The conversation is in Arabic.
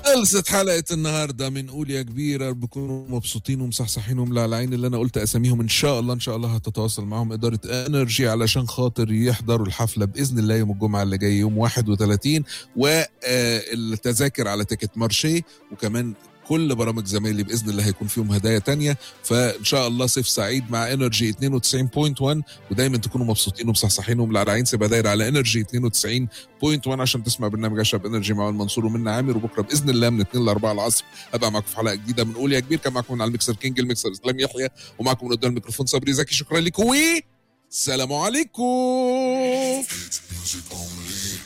خلصت حلقة النهاردة من قول يا كبيرة. بكونوا مبسوطين ومصحصحين وملعلعين. اللي أنا قلت أساميهم إن شاء الله هتتواصل معهم إدارة انرجي علشان خاطر يحضروا الحفلة بإذن الله يوم الجمعة اللي جاي يوم 31. والتذاكر على تيكت مارشي، وكمان كل برامج زمايلي بإذن الله هيكون فيهم هدايا تانية. فإن شاء الله صيف سعيد مع انرجي 92.1، ودايما تكونوا مبسوطين ومصحصحين وملعلعين. سيبها داير على انرجي 92.1 عشان تسمع برنامج اشرب انرجي مع المنصور ومنى عامر. وبكره باذن الله من 2 ل 4 العصر ابقى معكم في حلقه جديده من قول يا كبير. كان معكم من على الميكسر كينج الميكسر اسلام يحيى، ومعكم من قدام الميكروفون صبري زكي. شكرا لكم، السلام عليكم.